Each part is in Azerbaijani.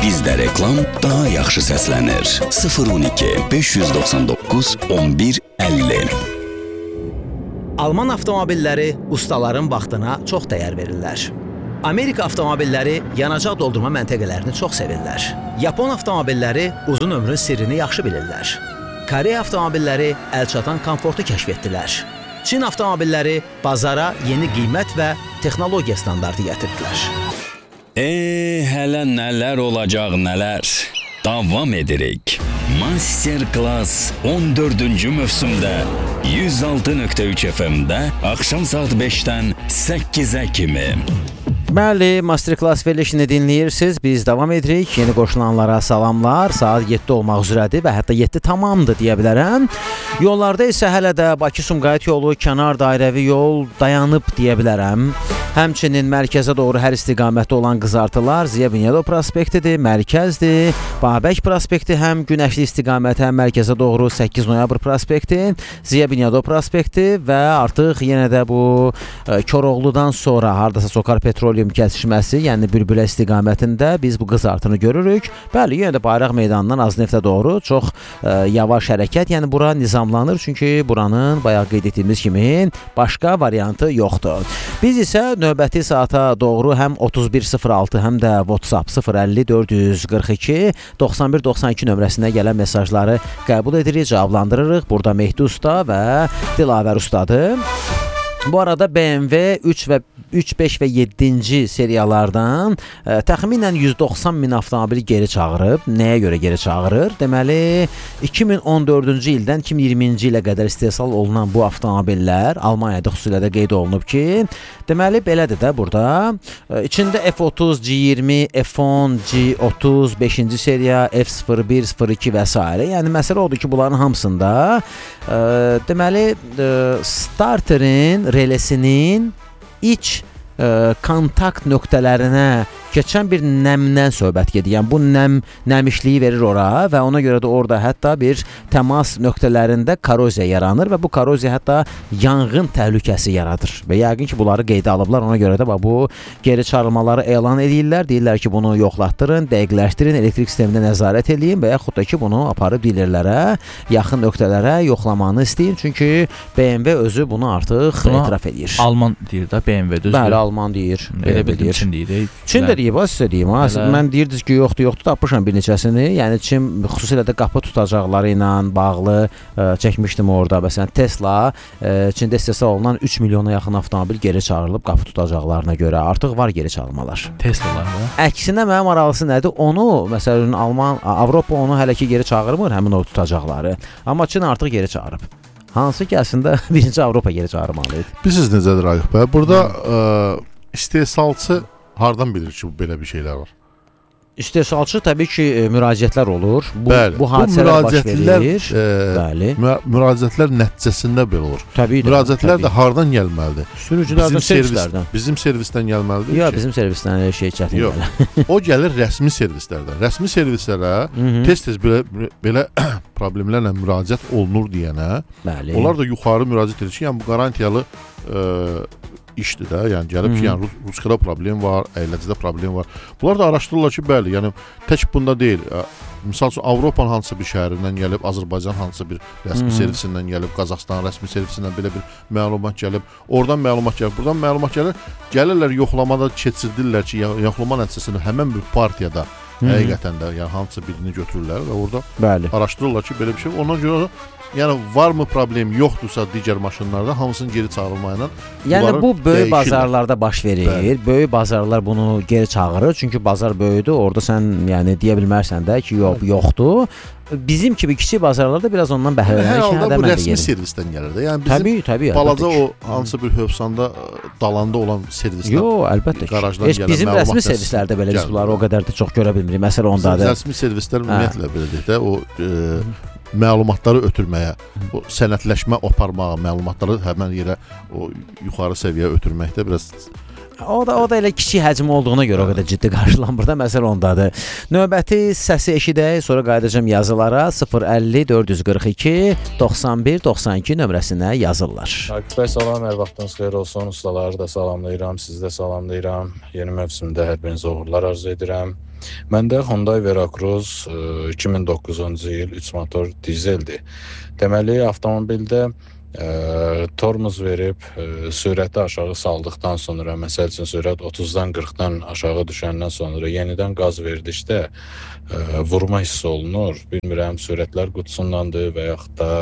Bizdə reklam daha yaxşı səslənir. 012 599 11 50. Alman avtomobilləri ustaların vaxtına çox dəyər verirlər. Amerika avtomobilləri yanacaq doldurma məntəqələrini çox sevirlər. Yapon avtomobilləri uzun ömrün sirrini yaxşı bilirlər. Koreya avtomobilləri əlçatan komfortu kəşf etdilər. Çin avtomobilləri bazara yeni qiymət və texnologiya standartı gətirdilər. Hələ nələr olacaq nələr. Davam edirik. Masterclass 14-cü mövsümdə 106.3 FM-də axşam saat 5-dən 8-ə kimi. Bəli, Masterclass verilişini dinləyirsiniz. Biz davam edirik. Yeni qoşulanlara salamlar. Saat 7 olmaq üzrədir və hətta 7 tamamdır deyə bilərəm. Yollarda isə hələ də Bakı-Sumqayıt yolu, kənar dairəvi yol dayanıb deyə bilərəm. Həmçinin mərkəzə doğru hər istiqamətdə olan qızartılar Ziya Bünyadov prospektidir, mərkəzdir. Babək prospekti həm günəşli istiqamət, həm mərkəzə doğru 8 noyabr prospekti, Ziya Bünyadov prospekti və artıq yenə də bu Koroğludan sonra hardasa Sokar Petroleum kəsişməsi, yəni Bülbülə istiqamətində biz bu qızartını görürük. Bəli, yenə də Bayraq meydanından Azneftə doğru çox yavaş hərəkət, yəni bura nizamlanır, çünki buranın bayaq qeyd etdiyimiz kimi başqa variantı yoxdur. Biz isə növbəti saata doğru həm 3106, həm də WhatsApp 050 442 91 92 nömrəsinə gələn mesajları qəbul edirik, cavablandırırıq. Burada Mehdi Usta və Dilavər Ustadır. Bu arada BMW 3, 5 və 7-ci seriyalardan təxminən 190 min avtomobili geri çağırıb. Nəyə görə geri çağırır? Deməli, 2014-cü ildən 2020-ci ilə qədər istehsal olunan bu avtomobillər Almaniyada xüsusilə də qeyd olunub ki, deməli, belədir də burada. İçində F30, G20, F10, G30, 5-ci seriya, F01, 02 və s. Yəni, məsələ odur ki, bunların hamısında deməli, starterin relesinin iç kontakt nöqtələrinə keçən bir nəmdən söhbət gedir. Yəni bu nəmişliyi verir ora və ona görə də orada hətta bir təmas nöqtələrində koroziya yaranır və bu koroziya hətta yanğın təhlükəsi yaradır. Və yəqin ki, bunları qeydə alıblar. Ona görə də bu geri çağırmaları elan edirlər. Deyirlər ki, bunu yoxlatdırın, dəqiqləşdirin, elektrik sisteminə nəzarət eləyin və yaxud da ki, bunu aparıb dilərlərə, yaxın nöqtələrə yoxlamanı istəyin. Çünki BMW özü bunu artıq etiraf edir. Alman deyir də BMW düzdür. Bəli, Alman deyir. Elə bildim Çin deyir. Çin də deyir, sizə deyim. Mən deyirdiniz ki, yoxdur, tapmışam bir neçəsini. Yəni Çin xüsusilə də qapı tutacaqları ilə bağlı çəkmişdim orada. Məsələn, Tesla Çində istehsal olunan 3 milyona yaxın avtomobil geri çağırılıb qapı tutacaqlarına görə. Artıq var geri çağırmalar. Teslalar da. Əksinə mənim maraqlısı nədir? Onu, məsələn, Avropa onu hələ ki geri çağırmır, həmin o tutacaqları. Amma Çin artıq geri çağırıb. Hansı ki, əslində birinci Avropa geri çağırmalıydı. Bilirsiniz necədir Rayıq bəy? Burada istehsalçı hardan bilir ki, belə bir şeylər var? İstehsalçı təbii ki, müraciətlər olur. Bəli, bu hadisələr baş verir. Bəli. Müraciətlər nəticəsində belə olur. Təbii də. Müraciətlər də hardan gəlməlidir? Sürücülərdən, servislərdən. Bizim servisdən gəlməlidir. Yox, bizim servisdən şey çətin gəlir. O gəlir rəsmi servislərdən. Rəsmi servislərə tez-tez belə problemlərlə müraciət olunur deyənə, onlar da yuxarı müraciət edir ki, yəni bu qarantiyalı işdir də, yəni gəlib ki, yəni Ruskada problem var, əyləcidə problem var. Bunlar da araşdırırlar ki, bəli, yəni tək bunda deyil. Misal üçün Avropanın hansısa bir şəhərindən gəlib, Azərbaycan hansısa bir rəsmi servisindən gəlib, Qazaxıstan rəsmi servisindən belə bir məlumat gəlib, oradan məlumat gəlib, buradan məlumat gəlir. Gəlirlər yoxlamada keçirdirlər ki, yoxlama nəticəsində həmin bir partiyada həqiqətən də yəni hansısa birini götürürlər və orada araşdırırlar ki, belə bir şey. Ona görə yəni varmı problem, yoxdursa digər maşınlarda hamısının geri çağırılma ilə. Yəni bu böyük bazarlarda baş verir. Bəli. Böyük bazarlar bunu geri çağırır. Çünki bazar böyüdür. Orada sən yəni deyə bilmərsən də ki, yoxdur. Bizim kimi kiçik bazarlarda biraz ondan bəhrələnir ki, hə, bu rəsmi servisdən gəlir də. Yəni bizim təbii, balaca o hansı bir hövsanda dalanda olan servisdən. Yox, əlbəttə ki. Bizim rəsmi servislərdə belə biz bunları o qədər də çox görə bilmirik. Məsələ ondadır. Rəsmi servislər ümumiyyətlə belədir də. O məlumatları ötürməyə, o sənədləşmə aparmağa, məlumatları həmin yerə o yuxarı səviyyəyə ötürməkdə biraz O da elə kiçik həcmi olduğuna görə o qədər ciddi qarşılanmır da, məsələ ondadır. Növbəti səsi eşidək, sonra qayıdacağım yazılara 050 442 91 92 nömrəsinə yazırlar. Akif bəy, salam, hər vaxtınız xeyir olsun. Ustaları da salamlayıram, sizi də salamlayıram. Yeni mövsümdə hər birinizə uğurlar arzu edirəm. Məndə Hyundai Veracruz 2009-cu il 3 motor dizeldir. Deməli, avtomobildə tormuz verib sürəti aşağı saldıqdan sonra, məsəl üçün sürət 30-dan 40-dan aşağı düşəndən sonra yenidən qaz verdikdə vurma hiss olunur. Bilmirəm, sürətlər qutusundandır və yaxud da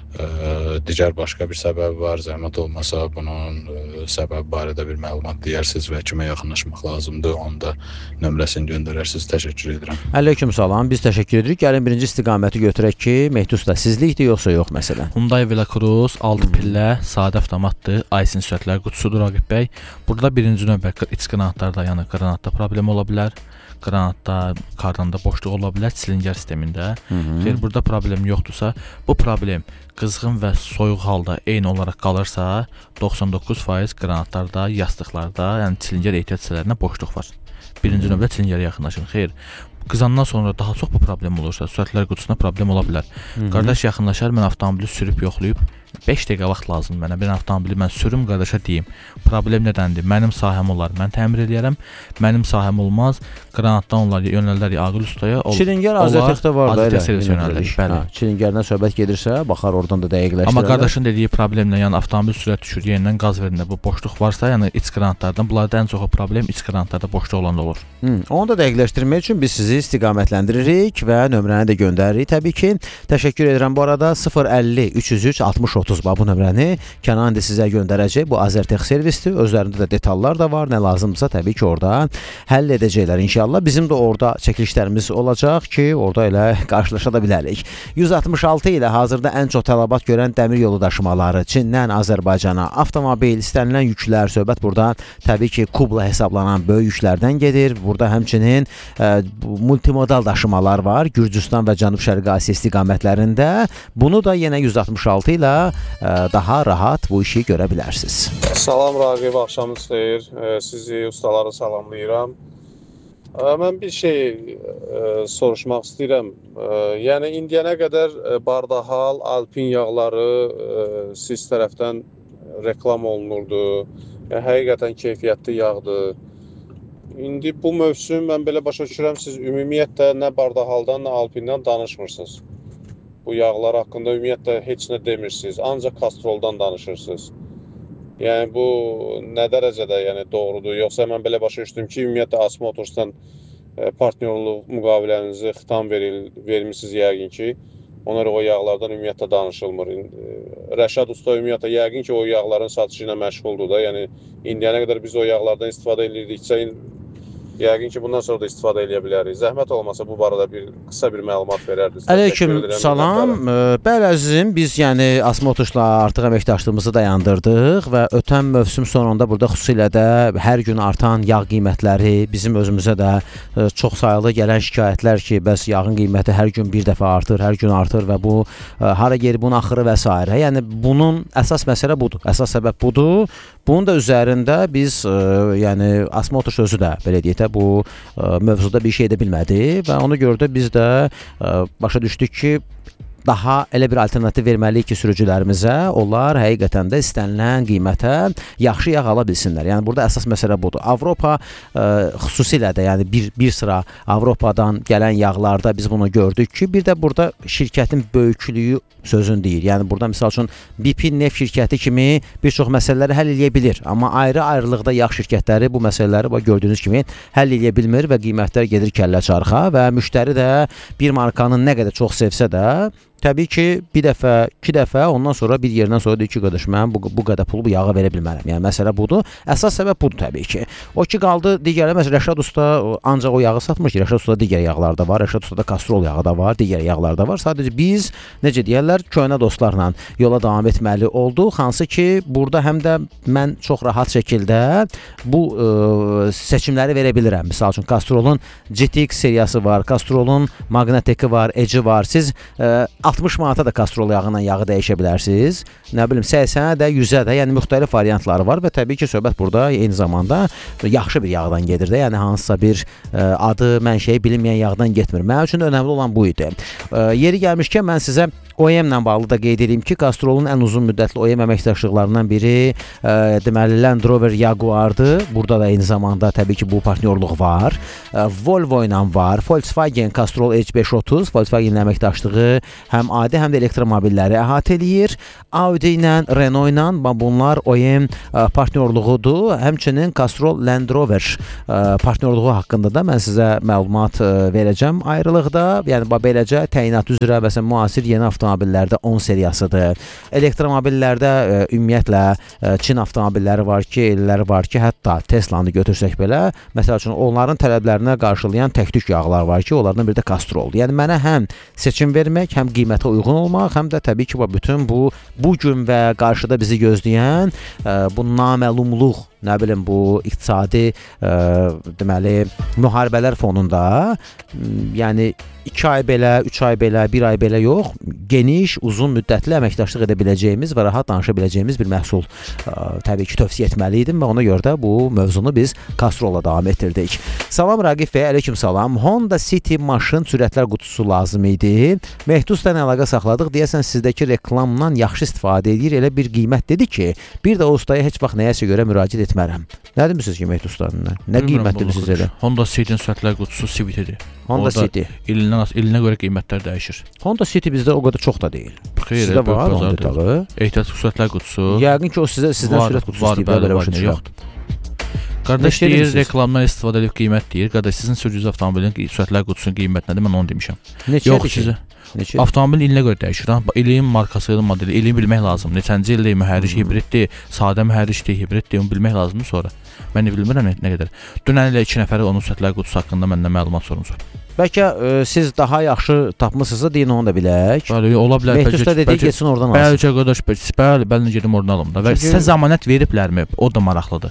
digər başqa bir səbəb var. Zəhmət olmasa bunun səbəbi barədə bir məlumat deyərsiniz və kimə yaxınlaşmaq lazımdır, onda nömrəsini göndərərsiniz. Təşəkkür edirəm. Aleyküm salam. Biz təşəkkür edirik. Gəlin birinci istiqaməti götürək ki, Mehdi usta sizlikdir yoxsa yox məsələn? Hyundai Veracruz 6 pillə, sadə avtomatdır, IC sürətlər qutusudur Raqib bəy. Burada birinci növbə iç qranatlarda, yəni qranatda problem ola bilər. Qranatda, kardanda boşluq ola bilər, silingər sistemində. Xeyr, burada problem yoxdursa, bu problem qızğın və soyuq halda eyni olaraq qalırsa, 99% qranatlarda, yastıqlarda, yəni silingər ehtiyac hissələrinə boşluq var. Birinci növbədə silingərə yaxınlaşın. Xeyr, qızandan sonra daha çox bu problem olursa, sürətlər qutusuna problem ola bilər. Qardaş yaxınlaşar, mən avtomobili sürüb yoxlayıb 5 dəqiqə vaxt lazımdır mənə. Bir avtomobili mən sürüm, qardaşa deyim. Problem nədəndir? Mənim sahəm olar, mən təmir edərəm. Mənim sahəm olmaz. Qranatdan onlar yönəldilər Aqil ustaya. Çilingər Azərtəkdə var da elə. Bəli. Çilingərdən söhbət gedirsə, baxar oradan da dəqiqləşdirərlər. Amma qardaşın dediyi problemlə, yəni avtomobil sürət düşür, yenidən qaz verəndə bu boşluq varsa, yəni iç qranatlardan, bunlarda ən çoxu problem iç qranatlarda boşluq olanda olur. Onu da dəqiqləşdirmək üçün biz sizi istiqamətləndiririk və nömrəni də göndəririk təbii ki. Təşəkkür edirəm bu arada 050 303 60 30 bu nömrəni Kənan indi sizə göndərəcək. Bu Azərtək servisdir. Özlərində də detallar da var. Nə lazımdırsa təbii ki orada həll edəcəklər inşallah. Bizim də orada çəkilişlərimiz olacaq ki, orada elə qarşılaşa da bilərik. 166 ilə hazırda ən çox tələbat görən dəmir yolu daşımaları Çindən Azərbaycana avtomobil, istənilən yüklər, söhbət burada təbii ki kubla hesablanan böyük yüklərdən gedir. Burada həmçinin multimodal daşımalar var. Gürcüstan və Cənub-Şərqi Asiya istiqamətlərində. Bunu da yenə 166 ilə daha rahat bu işi görə bilərsiniz. Salam Raqib, axşamınız xeyir. Sizi, ustaları salamlayıram. Mən bir şey soruşmaq istəyirəm. Yəni indiyənə qədər Bardahal, Alpin yağları siz tərəfdən reklam olunurdu. Həqiqətən keyfiyyətli yağdır. İndi bu mövsüm mən belə başa düşürəm, siz ümumiyyətlə nə Bardahaldan, nə Alpindən danışmırsınız. Bu yağlar haqqında ümumiyyətlə heç nə demirsiniz, ancaq Castroldan danışırsınız. Yəni bu nə dərəcədə doğrudur? Yoxsa mən belə başa düşdüm ki, ümumiyyətlə Asmotorsdan partnyorluq müqavilənizi xitam vermişsiniz yəqin ki, onlara o yağlardan ümumiyyətlə danışılmır. Rəşad usta ümumiyyətlə yəqin ki, o yağların satışı ilə məşğuldur da. Yəni indiyənə qədər biz o yağlardan istifadə edirdikcə yəqin ki, bundan sonra da istifadə edə bilərik. Zəhmət olmasa bu barədə qısa bir məlumat verərdiniz. Aleyküm salam. Bəli əzizim, biz yəni Asmotorsla artıq əməkdaşlığımızı dayandırdıq və ötən mövsüm sonunda burada xüsusilə də hər gün artan yağ qiymətləri, bizim özümüzə də çox sayılı gələn şikayətlər ki, bəs yağın qiyməti hər gün bir dəfə artır, hər gün artır və bu hara gedir, bunun axırı və s. Yəni bunun əsas məsələ budur, əsas səbəb budur. Bunun da üzərində biz yəni Asmotors özü də belə deyək də bu mövzuda bir şey edə bilmədi və ona görə də biz də başa düşdük ki, daha elə bir alternativ verməliyik ki, sürücülərimizə onlar həqiqətən də istənilən qiymətə yaxşı yağ ala bilsinlər. Yəni burada əsas məsələ budur. Avropa xüsusilə də yəni bir sıra Avropadan gələn yağlarda biz bunu gördük ki, bir də burada şirkətin böyüklüyü sözün deyir. Yəni burada misal üçün BP neft şirkəti kimi bir çox məsələləri həll edə bilir. Amma ayrı-ayrılıqda yağ şirkətləri bu məsələləri gördüyünüz kimi həll edə bilmir və qiymətlər gedir kəllə çarxa və müştəri də bir markanı nə qədər çox sevsə də təbii ki, bir dəfə, iki dəfə, ondan sonra bir yerdən sonra deyir ki, qardaş, mən bu qədər pulu bu yağa verə bilmərəm. Yəni, məsələ budur. Əsas səbəb budur təbii ki. O ki, qaldı digərlər, məsələn, Rəşad usta ancaq o yağı satmır ki, Rəşad usta digər yağlar da var, Rəşad usta da kastrol yağı da var, digər yağlar da var. Sadəcə biz, necə deyərlər, köhnə dostlarla yola davam etməli olduq. Hansı ki, burada həm də mən çox rahat şəkildə bu seçimləri verə bilirəm. Misal üçün, Castrolun GTX seriyası var, Castrolun Magnateki var, Edge var. Siz 60 manata da kastrol yağından yağı dəyişə bilərsiniz. Nə bilim 80-ə də, 100-ə də, yəni müxtəlif variantları var və təbii ki, söhbət burada eyni zamanda yaxşı bir yağdan gedir də. Yəni hansısa bir adı, mənşəyi bilinməyən yağdan getmir. Mənim üçün önəmli olan bu idi. Yeri gəlmişkən mən sizə OEM-lə bağlı da qeyd edeyim ki, Castrolun ən uzun müddətli OEM əməkdaşlıqlarından biri deməli Land Rover Jaguar-dır. Burada da eyni zamanda təbii ki, bu partnyorluq var. Volvo ilə var. Volkswagen Castrol H530 Volkswagen ilə əməkdaşlığı həm adi, həm də elektromobilləri əhatə eləyir. Audi ilə, Renault ilə bunlar OEM partnyorluğudur. Həmçinin Castrol Land Rover partnyorluğu haqqında da mən sizə məlumat verəcəm ayrılıqda. Yəni beləcə təyinat üzrə məsələn müasir yeni avtomobillərdə 10 seriyasıdır. Elektromobillərdə ümumiyyətlə Çin avtomobilləri var ki, elələri var ki, hətta Tesla-nı götürsək belə, məsəl üçün onların tələblərinə qarşılayan tək-tük yağlar var ki, onlardan biri də Castroldur. Yəni mənə həm seçim vermək, həm qiymətə uyğun olmaq, həm də təbii ki, bütün bu gün və qarşıda bizi gözləyən bu naməlumluq, nə bilim bu iqtisadi deməli müharibələr fonunda, yəni 2 ay belə, 3 ay belə, 1 ay belə yox, geniş, uzun müddətli əməkdaşlıq edə biləcəyimiz və rahat danışa biləcəyimiz bir məhsul təbii ki, tövsiyə etməli idim və ona görə də bu mövzunu biz Castrolla davam etdirdik. Salam Raqif bəy, aleyküm salam. Honda City maşın sürətlər qutusu lazım idi. Mehdusla əlaqə saxladıq. Deyəsən sizdəki reklamdan yaxşı istifadə edir. Elə bir qiymət dedi ki, bir də o ustaya heç vaxt nəyəsə görə müraciət etmərəm. Nə demisiniz ki, Mehduslarından? Nə qiymət demisiniz elə? Honda City-nin sürətlər qutusu Civic-dir. Honda City. İlinə görə qiymətlər dəyişir. Honda City bizdə o qədər çox da deyil. Sizdə var Honda dağı. Ehtiyat sürətlər qutusu. Yəqin ki, o sizdən sürət qutusu istəyib, belə başa düşürəm. Qardaş deyir, reklamdan istifadə edib qiymət deyir. Qardaş, sizin sürücünüz avtomobilin sürətlər qutusunun qiyməti nədir? Mən onu demişəm. Yox, sizə. Avtomobil ilinə görə dəyişir. İlin markası, modeli, ilini bilmək lazımdır. Neçənci ildir, mühərrik hibriddir, sadə mühərrikdir, hibriddir, onu bilmək lazımdır sonra. Mən bilmirəm nə qədər. Dünən ilə 2 nəfəri onun sürətlər qutusu haqqında məndən məlumat sorumuşlar. Bəlkə siz daha yaxşı tapmısınızsa deyin onu da bilək. Bəli, ola bilər. Mehdusda dediyi getsin oradan alsın. Bəli, qardaş, bəli, gedim oradan alım da. Və sizə zəmanət veriblərmi? O da maraqlıdır.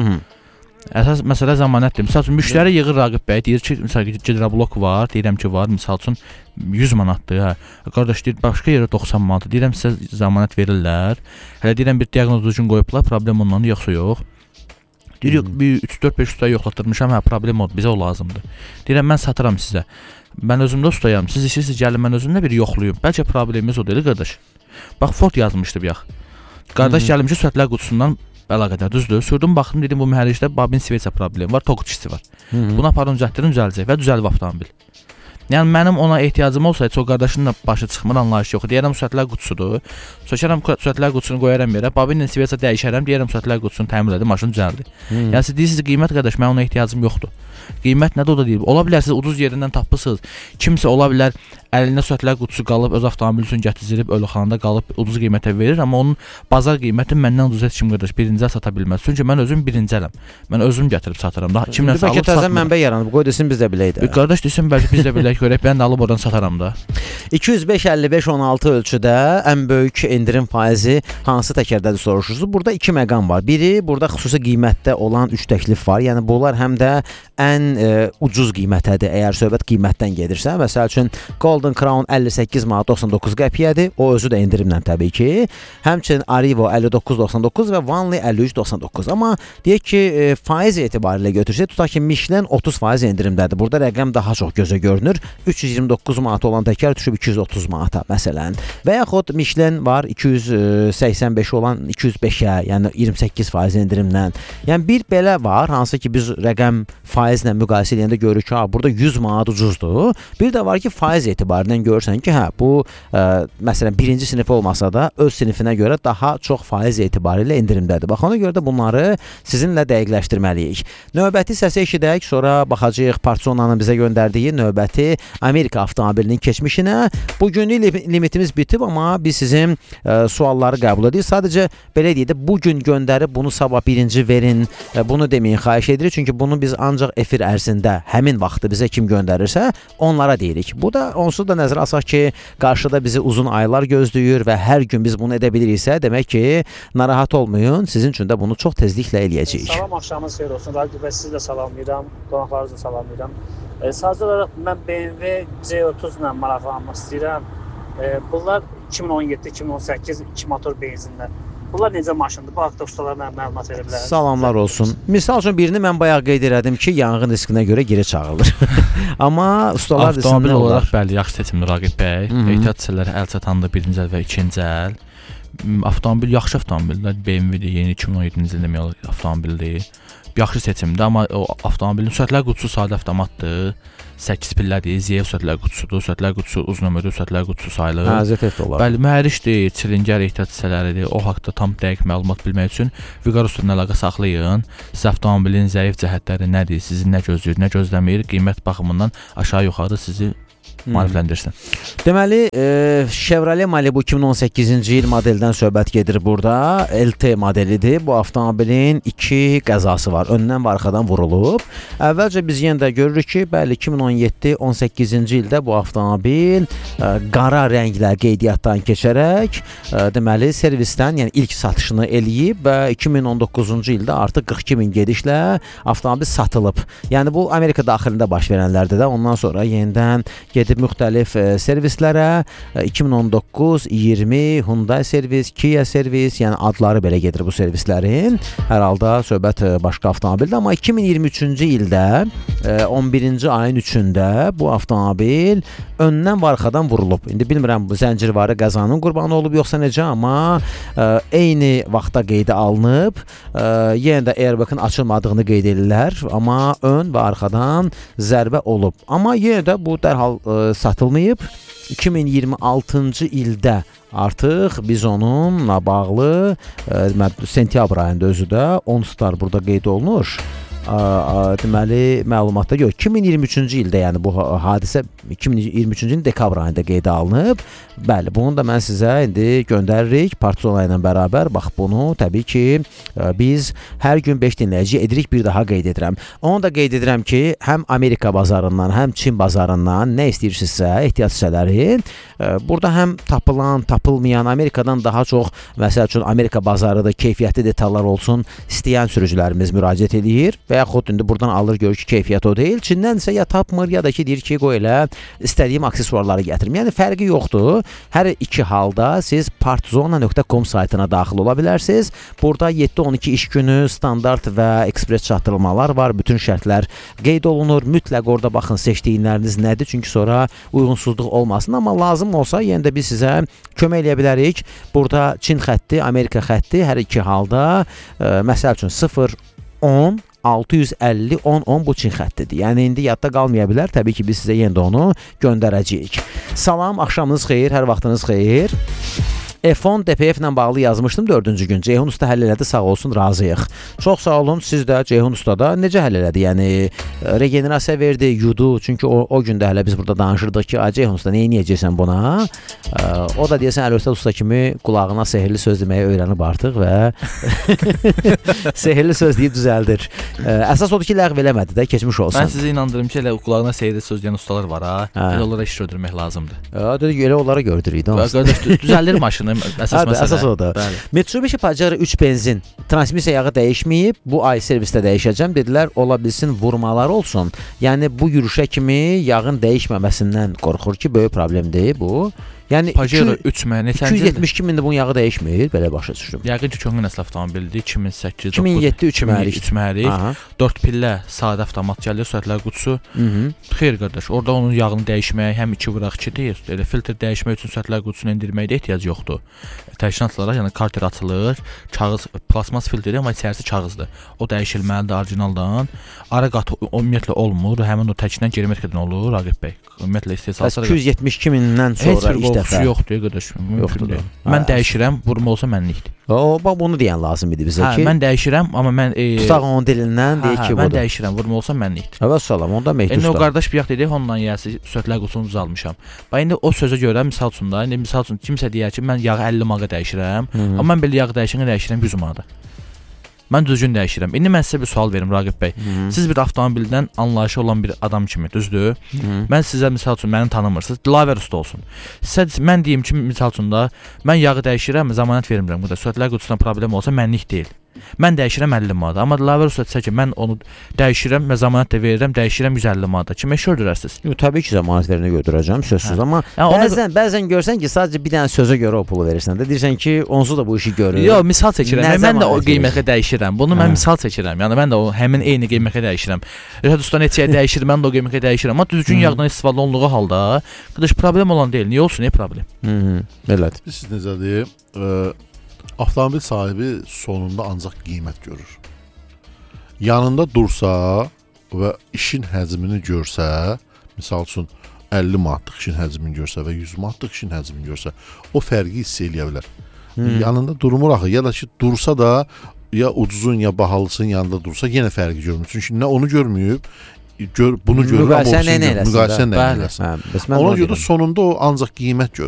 Əsas məsələ zəmanətdir. Məsəl üçün müştəri yığır Raqib bəy, deyir ki, məsəl gidroblok var, deyirəm ki var, məsəl üçün 100 manatdır. Hə. Qardaş deyir, başqa yerə 90 manatdır. Deyirəm sizə zəmanət verirlər. Hələ deyirəm bir diaqnoz düzgün qoyublar, problem ondan yoxsa yox. Deyir, yox, bir 3-4-5 ustaya yoxlatdırmışam, hə, problem odur, bizə o lazımdır. Deyirəm, mən satıram sizə. Mən özümdə ustayam, siz istəyirsiniz gəlin, mən özümdə bir yoxluyum. Bəlkə problemimiz o deyil, qardaş. Bax, Ford yazmışdı bir yax. Qardaş gəlim ki, sürətlər qutusundan əlaqədar, düzdür. Sürdüm, baxdım, dedim, bu mühərrikdə babin sveysə problemi var, toq çisi var. Buna aparın düzələcək və düzəlib avtomobil. Yəni mənim ona ehtiyacım olsaydı, o qardaşın da başı çıxmır, anlayış yox. Deyərəm sürətlər qutusudur. Sökərəm sürətlər qutusunu qoyaram yerə, babinlə sveysə dəyişərəm, deyərəm sürətlər qutusunu təmir edim, maşın düzəldi. Yəni siz deyirsiniz qiymət qardaş, mən ona ehtiyacım yoxdur. Qiymət nədir o da deyil. Ola bilər siz ucuz yerindən tapırsınız. Kimsə ola bilər əlində sürətlər qutusu qalıb, öz avtomobili üçün gətirilib, ölüxanada qalıb ucuz qiymətə verir, amma onun bazar qiyməti məndən ucuz heç kim qardaş birincə sata bilməz. Çünki mən özüm birincələm. Mən özüm gətirib satıram. Daha kimlə alıb satmıram. Təzə mənbə yaranıb. Qoy desin biz də bilək də. Qardaş desin bəlkə biz də bilək görək, mən də alıb oradan sataram da. 205-55-16 ölçüdə ən böyük endirim faizi hansı təkərdədir soruşursunuz? Burada 2 məqam var. Biri, burada xüsusi qiymətdə olan 3 təklif var. Yəni bunlar həm də ən ucuz qiymətədir. Əgər söhbət qiymətdən gedirsə, məsəl üçün Golden Crown 58 manat 99 qəpiyyədir. O özü də endirimlə təbii ki. Həmçinin Arrivo 59.99 və Vanley 53.99. Amma deyək ki, faiz etibarilə götürsək, tutaq ki, Michelin 30% endirimdədir. Burada rəqəm daha çox gözə görünür. 329 manat olan təkər düşüb 230 manata məsələn. Və yaxud Michelin var 285 olan 205-ə, yəni 28% endirimlə. Yəni bir belə var, hansı ki biz rəqəm faizlə müqayisə edəndə görürük ki, burada 100 manat ucuzdur. Bir də var ki, faiz etibarindən görürsən ki, hə, bu məsələn birinci sinif olmasa da öz sinifinə görə daha çox faiz etibarilə endirimdədir. Bax, ona görə də bunları sizinlə dəqiqləşdirməliyik. Növbəti səsi eşidək, sonra baxacağıq Partsonanın bizə göndərdiyi növbəti Amerika avtomobilinin keçmişinə. Bugünlük limitimiz bitib, amma biz sizin sualları qəbul edirik. Sadəcə belə deyək də, bugün göndərib bunu sabah birinci verin, bunu deməyin, xahiş edirik. Çünki bunu biz ancaq efir ərzində həmin vaxtı bizə kim göndərirsə, onlara deyirik. Bu da onsuz da nəzərə alsaq ki, qarşıda bizi uzun aylar gözləyir və hər gün biz bunu edə biliriksə, demək ki, narahat olmayın, sizin üçün də bunu çox tezliklə eləyəcəyik. Salam, axşamınız xeyir olsun. Raqib bəy, sizi də salamlayıram, qonaqlarınızı da salamlayıram. Sadəcə olaraq mən BMW C30 ilə maraqlanmaq istəyirəm. Bunlar 2017-2018 2 motor benzinlər. Bunlar necə maşındır? Bu haqda ustalar mənə məlumat verə bilər. Salamlar olsun. Misal üçün birini mən bayaq qeyd elədim ki, yanğın riskinə görə geri çağırılır. Amma ustalar avtomobil desinlər olaraq bəli, yaxşı seçimdir Raqib bəy. Ehtiyat hissələri əl çatanda birinci əl və ikinci əl. Avtomobil yaxşı avtomobildir. BMW-dir, yeni 2017-ci ildə demək olar avtomobildir. Yaxşı seçimdir, amma o avtomobilin sürətlər qutusu sadə avtomatdır. 8 pillədir, ZF sürətlər qutusudur. Sürətlər qutusu uzun ömürlü sürətlər qutusu sayılır. ZF olar. Bəli, mühərrikdir, çilingər ehtiyat hissələridir. O haqqda tam dəqiq məlumat bilmək üçün Viqarusla əlaqə saxlayın. Siz avtomobilin zəif cəhətləri nədir, sizi nə gözləyir, nə gözləmir, qiymət baxımından aşağı-yuxarı sizi maarifləndirsin. Deməli, Chevrolet Malibu 2018-ci il modeldən söhbət gedir burada. LT modelidir. Bu avtomobilin 2 qəzası var. Öndən və arxadan vurulub. Əvvəlcə biz yenə də görürük ki, bəli 2017-18-ci ildə bu avtomobil qara rənglər qeydiyyatdan keçərək deməli servisdən, yəni ilk satışını eləyib və 2019-cu ildə artıq 42 min gedişlə avtomobil satılıb. Yəni bu Amerika daxilində baş verənlərdir də. Ondan sonra yenidən gedib müxtəlif servislərə 2019, 20 Hyundai servis, Kia servis, yəni adları belə gedir bu servislərin. Hər halda söhbət başqa avtomobildir, amma 2023-cü ildə 11-ci ayın 3-də bu avtomobil öndən və arxadan vurulub. İndi bilmirəm bu zəncirvari qəzanın qurbanı olub yoxsa necə, amma eyni vaxtda qeydə alınıb. Yenə də airbagın açılmadığını qeyd edirlər, amma ön və arxadan zərbə olub. Amma yenə də bu dərhal satılmayıb. 2026-cı ildə artıq biz onunla bağlı sentyabr ayında özü də OnStar burada qeyd olunur. Deməli məlumatda yox. 2023-cü ildə, yəni bu hadisə 2023-cü ilin dekabr ayında qeydə alınıb. Bəli, bunu da mən sizə indi göndəririk Partizona ilə bərabər. Bax bunu təbii ki biz hər gün 5 dinləyici edirik, bir daha qeyd edirəm. Onu da qeyd edirəm ki, həm Amerika bazarından, həm Çin bazarından nə istəyirsinizsə, ehtiyat hissələri burada həm tapılan, tapılmayan, Amerikadan daha çox, məsəl üçün Amerika bazarıda keyfiyyətli detallar olsun istəyən sürücülərimiz müraciət edir və yaxud indi buradan alır, görür ki, keyfiyyət o deyil. Çindən isə ya tapmır, ya da ki, deyir ki, qoy elə istədiyim aksesuarları gətirim. Yəni fərqi yoxdur. Hər iki halda siz partzona.com saytına daxil ola bilərsiniz. Burada 7-12 iş günü standart və ekspres çatdırılmalar var. Bütün şərtlər qeyd olunur. Mütləq orada baxın, seçdiyinləriniz nədir? Çünki sonra uyğunsuzluq olmasın. Amma lazım olsa yenə də biz sizə kömək eləyə bilərik. Burada Çin xətti, Amerika xətti hər iki halda məsəl üçün 0-10 650-10-10 bu Çin xəttidir. Yəni indi yadda qalmaya bilər. Təbii ki, biz sizə yenə də onu göndərəcəyik. Salam, axşamınız xeyir, hər vaxtınız xeyir. F10 DPF ilə bağlı yazmışdım 4-cü gün. Ceyhun usta həll elədi, sağ olsun, razıyıq. Çox sağ olun, siz də Ceyhun usta da necə həll elədi? Yəni regenerasiya verdi, yudu. Çünki o gündə hələ biz burada danışırdıq ki, Ceyhun usta neyə niyəcəksən buna? O da deyəsən Əli usta kimi qulağına sehirli söz deməyi öyrənib artıq və sehirli söz deyib düzəldir. Əsas odur ki, ləğv eləmədi də, keçmiş olsun. Mən sizi inandırım ki, elə qulağına sehirli söz deyən ustalar var ha. Elə onlara iş gördürmək lazımdır. Dedi, elə onlara gördürük. Qardaş, düzəldir maşını. Əsas odur. Mitsubishi Pajero 3 benzin transmisiya yağı dəyişməyib. Bu ay servisdə dəyişəcəm. Dedilər, ola bilsin vurmalar olsun. Yəni bu yürüşə kimi yağın dəyişməməsindən qorxur ki, böyük problemdir bu. Yəni Pajero 3 mənə 272 mindir bunun yağı dəyişmir, belə başa düşdüm. Yəqin ki, köhnə nəsil avtomobildir. 2008, 2007 3 mərik. 4 pillə sadə avtomat gəlir, sürətlər qutusu. Xeyr qardaş, orada onun yağını dəyişməyə həm 2 vuraq 2 deyil. Elə filtr dəyişmək üçün sürətlər qutusunu endirməyə də ehtiyac yoxdur. Təşkilatlara, yəni karter açılır, kağız plasmas filtrdir, amma içərisi kağızdır. O dəyişilməlidir orijinaldan. Ara qatı ümumiyyətlə olmur, həmin o təkindən gerimetrdən olur, Raqib bəy. Ümumiyyətlə istehsalçılar 272 mindən sonra ilk dəfə yoxdur qardaş. Yoxdur. Mən dəyişirəm, vurma olsa mənlikdir. Bax bunu deyən lazım idi bizə ki. Mən dəyişirəm, amma mən tutaq onun dilindən deyək ki, mən dəyişirəm, vurma olsa mənlikdir. Evet, salam, onda mehdi usta. O qardaş bir vaxt dedi, ondan yəsi sürətlər qutusunu düzəltmişəm. Bax indi o sözə görə misal üçün də, indi misal üçün kimsə deyər ki, mən yağı 50 manata dəyişirəm, amma mən belə yağı dəyişirəm 100 manata. Mən düzgün dəyişirəm. İndi mən sizə bir sual verim Raqib bəy. Siz bir avtomobildən anlayışı olan bir adam kimi, düzdür? Mən sizə misal üçün məni tanımırsınız, Dilaver usta olsun. Sizə mən deyim ki, misal üçün də mən yağı dəyişirəm, zəmanət vermirəm. Bu da sürətlər qutusuna problem olsa mənlik deyil. Mən dəyişirəm 50 manat. Amma əlavə ruxsat desə ki, mən onu dəyişirəm və zəmanət də verirəm, dəyişirəm 150 manata. Kimə şördürərsiniz? Təbii ki, zəmanət verini götürəcəm, sözsüz. Amma Yəni bəzən görsən ki, sadəcə bir dənə sözə görə o pulu verirsən də, deyirsən ki, onsuz da bu işi görür. Yox, misal çəkirəm. Mən də o qiymətə dəyişirəm. Bunu mən Hə. misal çəkirəm. Yəni mən də o həmin eyni qiymətə dəyişirəm. Rəşad usta neçəyə dəyişir, mən də o qiymətə dəyişirəm. Amma düzgün yağdan istifadə olunduğu halda, qıdış problem olan deyil. Niyə olsun, niyə problem? Belədir. Siz necədir? Avtomobil sahibi sonunda ancaq qiymət görür. Yanında dursa və işin həcmini görsə, misal üçün 50 manatlıq işin həcmini görsə və 100 manatlıq işin həcmini görsə, o fərqi hiss eləyə bilər. Yanında durmur axı, ya da ki dursa da ya ucuzun ya bahalısının yanında dursa yenə fərqi görmür. Çünki nə onu görməyib, bunu görür, amma müqayisə nə eləsin? Ona görə də sonunda o ancaq qiymət görür.